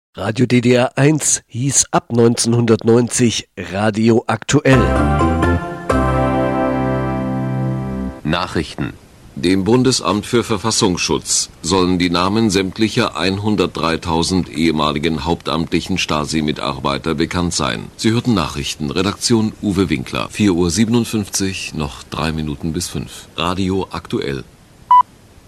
Radio DDR 1 hieß ab 1990 Radio Aktuell. Nachrichten. Dem Bundesamt für Verfassungsschutz sollen die Namen sämtlicher 103.000 ehemaligen hauptamtlichen Stasi-Mitarbeiter bekannt sein. Sie hörten Nachrichten. Redaktion Uwe Winkler. 4:57 Uhr, noch 3 Minuten bis 5. Radio Aktuell.